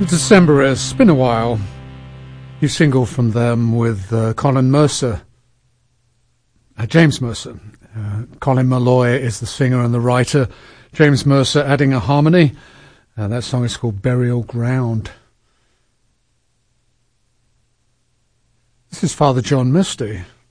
Decemberists, it's been a while. New single from them with Colin Mercer. James Mercer. Colin Malloy is the singer and the writer. James Mercer adding a harmony. That song is called Burial Ground. This is Father John Misty.